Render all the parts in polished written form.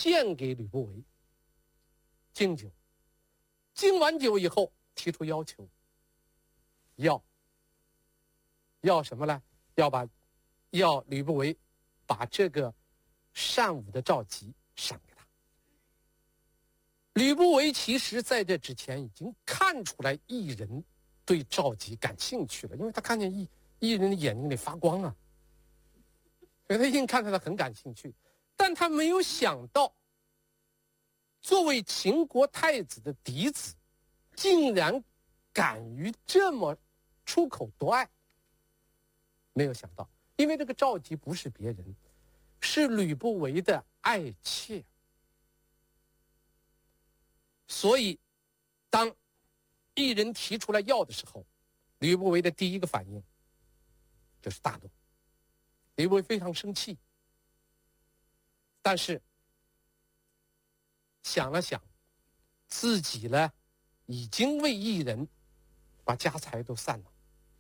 献给吕不韦敬酒，敬完酒以后提出要求，要什么呢？要吕不韦把这个善舞的赵佶赏给他。吕不韦其实在这之前已经看出来异人对赵佶感兴趣了，因为他看见异人的眼睛里发光啊，所以他已经看出来很感兴趣。但他没有想到，作为秦国太子的嫡子，竟然敢于这么出口夺爱。没有想到，因为这个赵佶不是别人，是吕不韦的爱妾。所以当异人提出来要的时候，吕不韦的第一个反应就是大怒。吕不韦非常生气，但是想了想，自己呢已经为异人把家财都散了，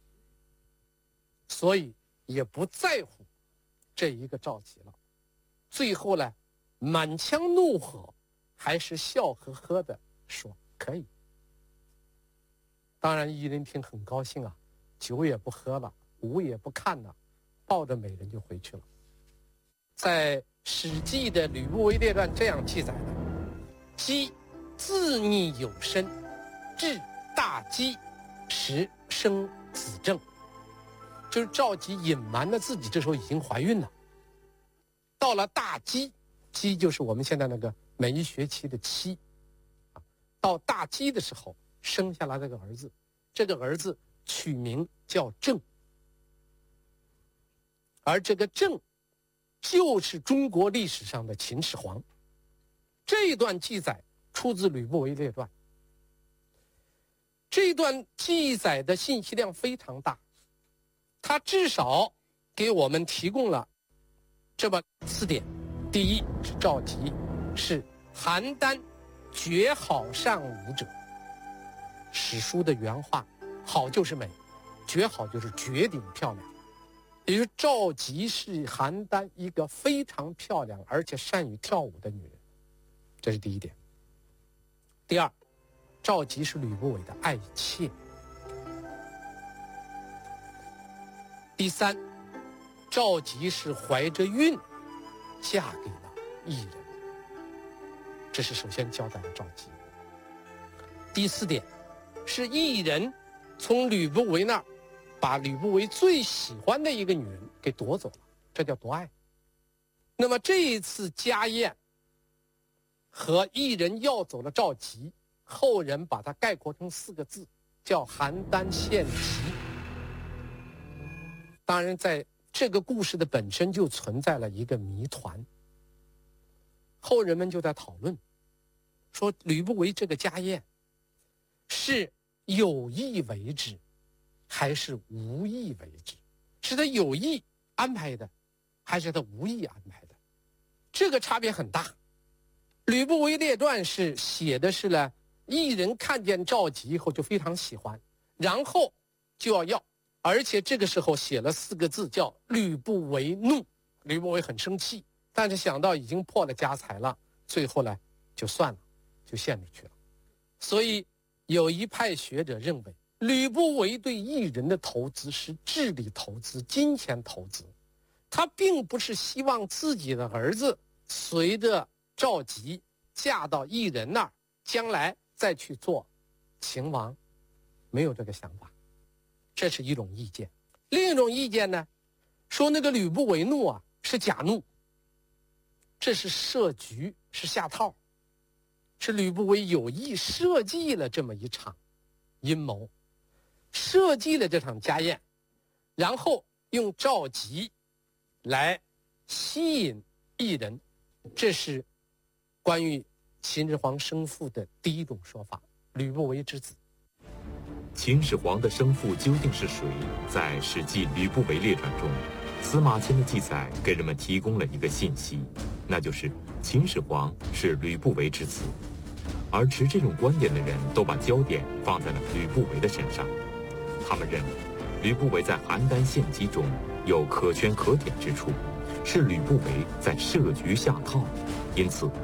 所以也不在乎这一个赵佶了。最后呢，满腔怒火还是笑呵呵的说可以。当然异人听很高兴啊，酒也不喝了，舞也不看了，抱着美人就回去了。在《史记》的《吕不韦列传》这样记载的：佶自溺有身，至大饥时生子正。就是赵佶隐瞒了自己这时候已经怀孕了，到了大饥，饥就是我们现在那个每一学期的期，到大饥的时候生下来这个儿子，这个儿子取名叫郑，而这个郑就是中国历史上的秦始皇。这一段记载出自《吕不韦列传》，这一段记载的信息量非常大，它至少给我们提供了这么4点。第一是赵佶是邯郸绝好善舞者，史书的原话，好就是美，绝好就是绝顶漂亮，也就是赵佶是邯郸一个非常漂亮而且善于跳舞的女人，这是第一点。第二，赵佶是吕不韦的爱妾。第三，赵佶是怀着孕嫁给了异人，这是首先交代了赵佶。第4点是异人从吕不韦那儿把吕不韦最喜欢的一个女人给夺走了，这叫夺爱。那么这一次家宴和异人要走了赵佶，后人把它概括成4个字，叫邯郸献佶。当然在这个故事的本身就存在了一个谜团，后人们就在讨论说吕不韦这个家宴是有意为之还是无意为之，是他有意安排的还是他无意安排的，这个差别很大。吕不韦列传是写的是呢，异人看见赵佶以后就非常喜欢，然后就要，而且这个时候写了4个字叫吕不韦怒。吕不韦很生气，但是想到已经破了家财了，最后呢就算了，就献出去了。所以有一派学者认为，吕不韦对异人的投资是智力投资、金钱投资，他并不是希望自己的儿子随着赵佶嫁到异人那儿，将来再去做秦王，没有这个想法。这是一种意见。另一种意见呢，说那个吕不韦怒啊是假怒，这是设局，是下套，是吕不韦有意设计了这么一场阴谋，设计了这场家宴，然后用赵佶来吸引异人。这是关于秦始皇生父的第一种说法，吕不韦之子。 秦始皇的生父究竟是谁？在《史记·吕不韦列传》中，司马迁的记载给人们提供了一个信息，那就是秦始皇是吕不韦之子。而持这种观点的人都把焦点放在了吕不韦的身上，他们认为吕不韦在邯郸献佶中有可圈可点之处，是吕不韦在设局下套，因此